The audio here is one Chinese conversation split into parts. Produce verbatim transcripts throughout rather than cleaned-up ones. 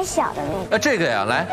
最小的那个。 呃，这个呀，来，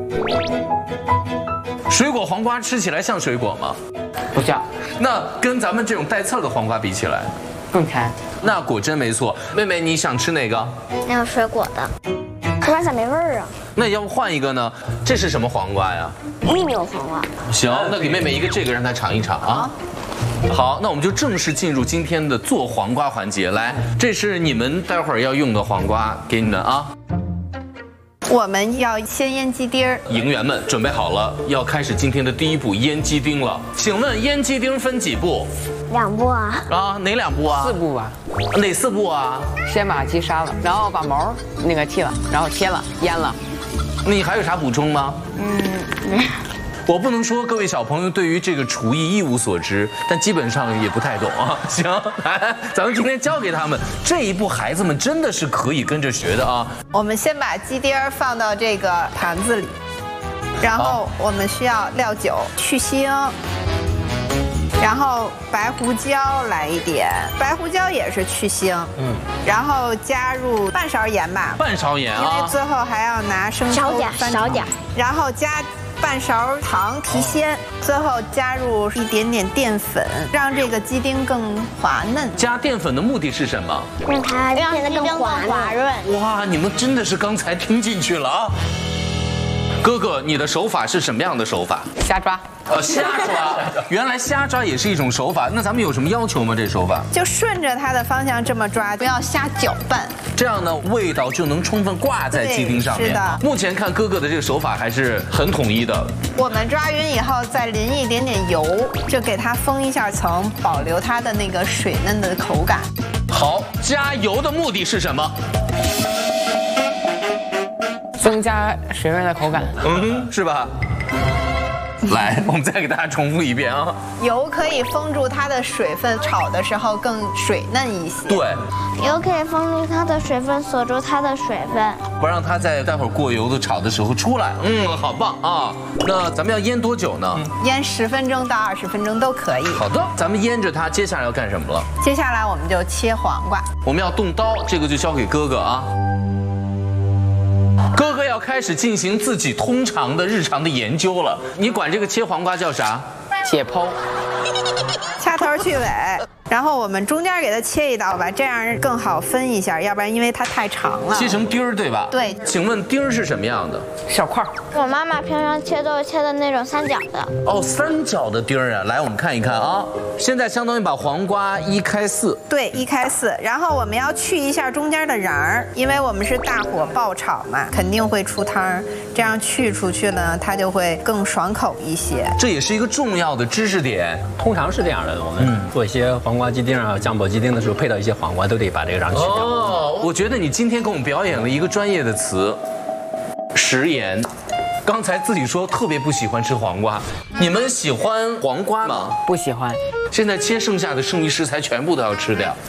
水果黄瓜吃起来像水果吗？ 不像， 那跟咱们这种带刺儿的黄瓜比起来， 更甜。 那果真没错。妹妹，你想吃哪个？ 那有水果的，不然咋没味儿啊？ 那要不换一个呢？这是什么黄瓜呀？ 秘密黄瓜。 行，那给妹妹一个这个，让她尝一尝啊。好，那我们就正式进入今天的做黄瓜环节。来，这是你们待会儿要用的黄瓜，给你们啊。 我们要先腌鸡丁儿。 营员们准备好了，要开始今天的第一步腌鸡丁了。请问腌鸡丁分几步？ 两步啊。 啊，哪两步啊？ 四步吧。 哪四步啊？ 先把鸡杀了，然后把毛那个剃了，然后切了腌了。 你还有啥补充吗？ 嗯，没有。 我不能说各位小朋友对于这个厨艺一无所知，但基本上也不太懂啊。行，来，咱们今天教给他们这一步，孩子们真的是可以跟着学的啊。 我们先把鸡丁儿放到这个盘子里，然后我们需要料酒、去腥，然后白胡椒来一点，白胡椒也是去腥，嗯，然后加入半勺盐吧， 半勺盐啊， 因为最后还要拿生抽翻炒，然后加半勺糖提鲜，最后加入一点点淀粉，让这个鸡丁更滑嫩。 加淀粉的目的是什么？ 让它变得更滑润。 哇，你们真的是刚才听进去了啊！哥哥，你的手法是什么样的手法？ 瞎抓。 呃，瞎抓，原来瞎抓也是一种手法。那咱们有什么要求吗？这手法就顺着它的方向这么抓，不要瞎搅拌， 这样呢味道就能充分挂在鸡丁上面。 是的， 目前看哥哥的这个手法还是很统一的。 我们抓匀以后再淋一点点油，就给它封一下层，保留它的那个水嫩的口感。 好，加油的目的是什么？ 增加水润的口感。 嗯，是吧？来，我们再给大家重复一遍啊！ 油可以封住它的水分，炒的时候更水嫩一些。 对， 油可以封住它的水分，锁住它的水分， 不让它在待会儿过油的炒的时候出来。嗯，好棒啊！那咱们要腌多久呢？ 嗯、腌十分钟到二十分钟都可以。 好的，咱们腌着它，接下来要干什么了？ 接下来我们就切黄瓜。 我们要动刀，这个就交给哥哥啊。哥哥要开始进行自己通常的日常的研究了。你管这个切黄瓜叫啥？ 解剖。 掐头去尾，然后我们中间给它切一刀吧，这样更好分一下，要不然因为它太长了。 切成丁儿对吧？ 对。 请问丁儿是什么样的？ 小块。 我妈妈平常切都是切的那种三角的。 哦，三角的丁儿啊，来我们看一看啊。现在相当于把黄瓜一开四。 对，一开四，然后我们要去一下中间的瓤儿，因为我们是大火爆炒嘛，肯定会出汤儿，这样去出去呢，它就会更爽口一些。 这也是一个重要的知识点。 通常是这样的，我们做一些黄瓜鸡丁啊、酱爆鸡丁的时候，配到一些黄瓜都得把这个瓤去掉。 哦，我觉得你今天给我们表演了一个专业的词，食盐。刚才自己说特别不喜欢吃黄瓜，你们喜欢黄瓜吗？ 不喜欢。 现在切剩下的剩余食材全部都要吃掉。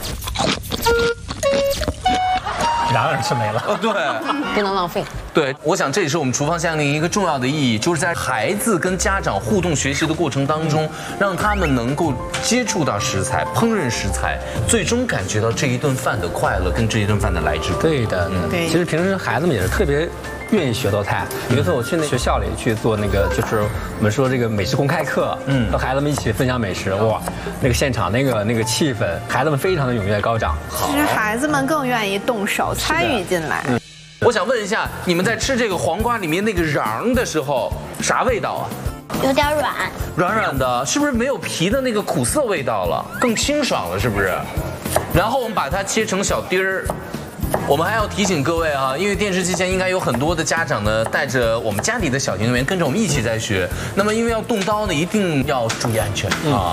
瓤儿吃没了。 哦，对， 不能浪费。 对，我想这也是我们厨房夏令营一个重要的意义，就是在孩子跟家长互动学习的过程当中，让他们能够接触到食材、烹饪食材，最终感觉到这一顿饭的快乐跟这一顿饭的来之不易。 对的，嗯，对。其实平时孩子们也是特别愿意学做菜。有一次我去那学校里去做那个，就是我们说这个美食公开课，嗯，和孩子们一起分享美食，哇，那个现场那个那个气氛，孩子们非常的踊跃高涨。 其实孩子们更愿意动手参与进来。嗯， 我想问一下，你们在吃这个黄瓜里面那个瓤的时候，啥味道啊？ 有点软， 软软的，是不是没有皮的那个苦涩味道了？更清爽了，是不是？然后我们把它切成小丁儿。我们还要提醒各位啊，因为电视机前应该有很多的家长呢，带着我们家里的小营员跟着我们一起在学。那么因为要动刀呢，一定要注意安全啊。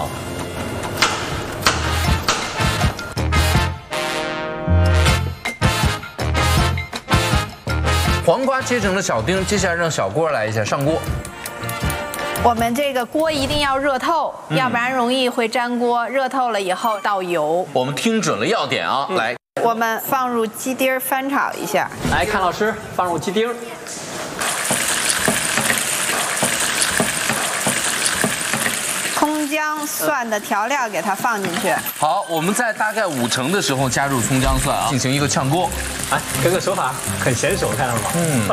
黄瓜切成了小丁，接下来让小郭来一下上锅。 我们这个锅一定要热透，嗯、要不然容易会粘锅。热透了以后倒油。 我们听准了要点啊，嗯、来。 我们放入鸡丁翻炒一下。 来看老师，放入鸡丁。 葱姜蒜的调料给它放进去。 好，我们在大概五成的时候加入葱姜蒜啊，进行一个炝锅。 哎，哥哥手法很娴熟，看到了吗？ 嗯。